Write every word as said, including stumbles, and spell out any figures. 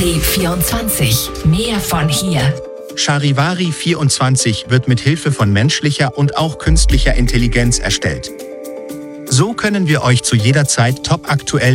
Charivari vierundzwanzig. Mehr von hier. Charivari vierundzwanzig wird mit Hilfe von menschlicher und auch künstlicher Intelligenz erstellt. So können wir euch zu jeder Zeit top aktuell